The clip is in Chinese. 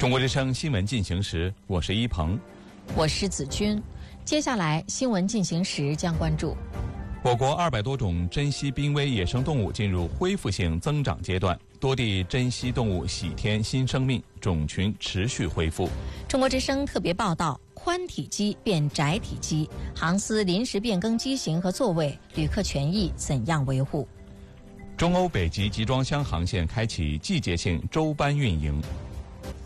中国之声新闻进行时，我是一鹏， 我是子君。接下来新闻进行时将关注： 我国200多种珍稀濒危野生动物进入恢复性增长阶段，多地珍稀动物喜添新生命，种群持续恢复。 中国之声特别报道：宽体机变窄体机，航司临时变更机型和座位，旅客权益怎样维护？ 中欧北极集装箱航线开启季节性周班运营。